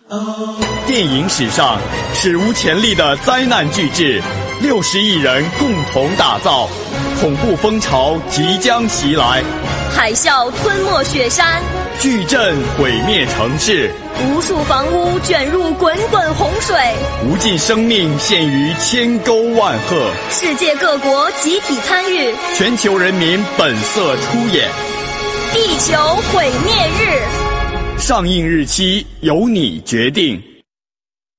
电影史上史无前例的灾难巨制，60亿人共同打造，恐怖风潮即将袭来， 海啸吞没雪山， 巨震毁灭城市， 无数房屋卷入滚滚洪水， 无尽生命陷于千沟万壑， 世界各国集体参与， 全球人民本色出演。 地球毁灭日， 上映日期由你决定。